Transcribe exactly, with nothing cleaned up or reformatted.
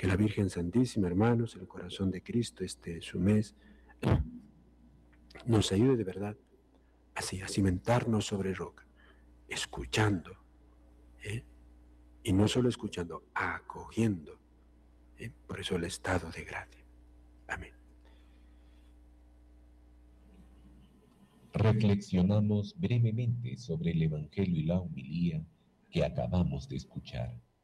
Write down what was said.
Que la Virgen Santísima, hermanos, el corazón de Cristo, este su mes, nos ayude de verdad así a cimentarnos sobre roca, escuchando, ¿eh? Y no solo escuchando, acogiendo, ¿eh? Por eso el estado de gracia. Amén. Reflexionamos brevemente sobre el Evangelio y la homilía que acabamos de escuchar.